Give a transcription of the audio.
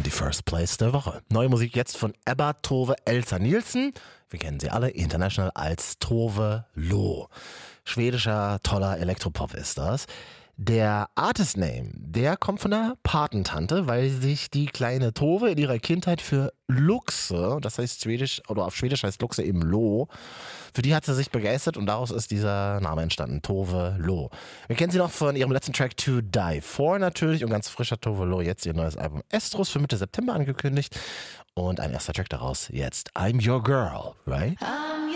die First Place der Woche. Neue Musik jetzt von Ebba, Tove, Elsa Nielsen. Wir kennen sie alle international als Tove Lo. Schwedischer, toller Elektropop ist das. Der Artist Name, der kommt von der Patentante, weil sich die kleine Tove in ihrer Kindheit für Luchse, das heißt Schwedisch, oder auf Schwedisch heißt Luchse eben Lo, für die hat sie sich begeistert und daraus ist dieser Name entstanden, Tove Lo. Wir kennen sie noch von ihrem letzten Track To Die For natürlich und ganz frischer Tove Lo, jetzt ihr neues Album Estrus für Mitte September angekündigt und ein erster Track daraus jetzt I'm Your Girl, right?